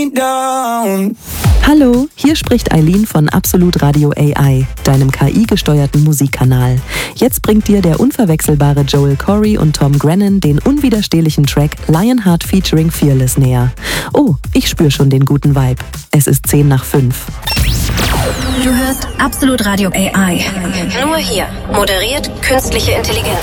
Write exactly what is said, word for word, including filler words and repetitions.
me down. Hallo, hier spricht Eileen von Absolut Radio A I, deinem K I-gesteuerten Musikkanal. Jetzt bringt dir der unverwechselbare Joel Corry und Tom Grennan den unwiderstehlichen Track Lionheart featuring Fearless näher. Oh, ich spür schon den guten Vibe. Es ist zehn nach fünf. Du hörst Absolut Radio A I. Nur hier. Moderiert künstliche Intelligenz.